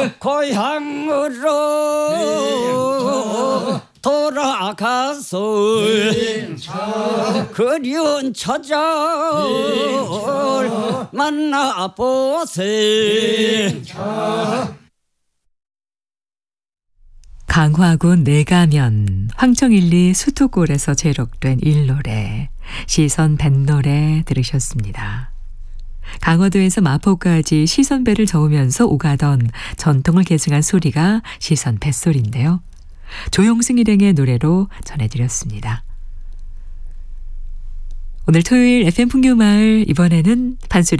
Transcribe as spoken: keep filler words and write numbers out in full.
고향으로 돌아가서 그리운 처자를 만나보세. 강화군 내가면 황청일리 수토골에서 제록된 일노래 시선 뱃노래 들으셨습니다. 강화도에서 마포까지 시선배를 저으면서 오가던 전통을 계승한 소리가 시선 뱃소리인데요. 조용승 일행의 노래로 전해드렸습니다. 오늘 토요일 에프엠 풍류마을, 이번에는 판소리